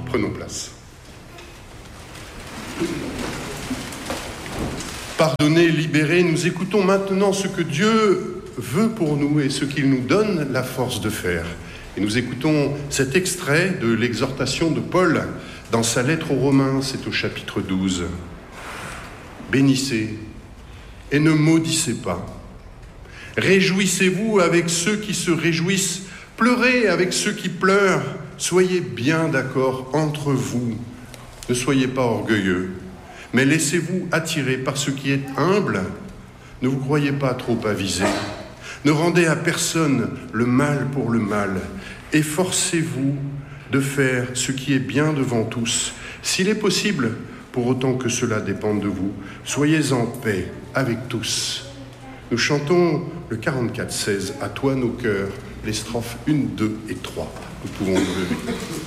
Prenons place. Pardonnés, libérés, nous écoutons maintenant ce que Dieu veut pour nous et ce qu'il nous donne la force de faire. Et nous écoutons cet extrait de l'exhortation de Paul dans sa lettre aux Romains, c'est au chapitre 12. Bénissez et ne maudissez pas. Réjouissez-vous avec ceux qui se réjouissent, pleurez avec ceux qui pleurent. Soyez bien d'accord entre vous. Ne soyez pas orgueilleux, mais laissez-vous attirer par ce qui est humble. Ne vous croyez pas trop avisé. Ne rendez à personne le mal pour le mal. Efforcez-vous de faire ce qui est bien devant tous. S'il est possible, pour autant que cela dépende de vous, soyez en paix avec tous. Nous chantons le 44-16, à toi nos cœurs, les strophes 1, 2 et 3. Nous pouvons nous lever.